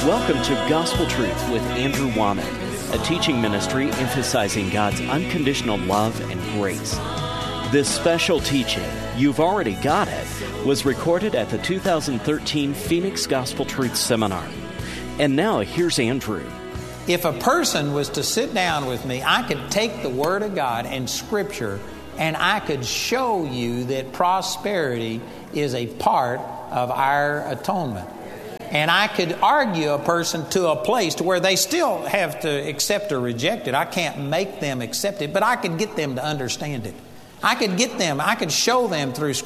Welcome to Gospel Truth with Andrew Womack, a teaching ministry emphasizing God's unconditional love and grace. This special teaching, You've Already Got It, was recorded at the 2013 Phoenix Gospel Truth Seminar. And now here's Andrew. If a person was to sit down with me, I could take the Word of God and Scripture, and I could show you that prosperity is a part of our atonement. And I could argue a person to a place to where they still have to accept or reject it. I can't make them accept it, but I could get them to understand it. I could show them through